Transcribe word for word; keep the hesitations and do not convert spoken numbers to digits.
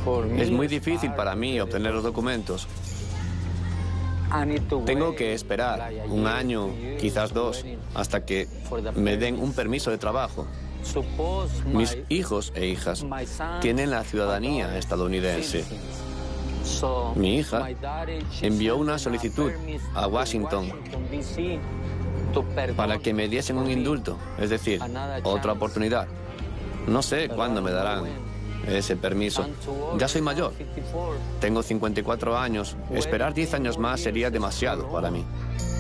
Es muy difícil para mí obtener los documentos. Tengo que esperar un año, quizás dos, hasta que me den un permiso de trabajo. Mis hijos e hijas tienen la ciudadanía estadounidense. Mi hija envió una solicitud a Washington para que me diesen un indulto, es decir, otra oportunidad. No sé cuándo me darán ese permiso. Ya soy mayor. Tengo cincuenta y cuatro años. Esperar diez años más sería demasiado para mí.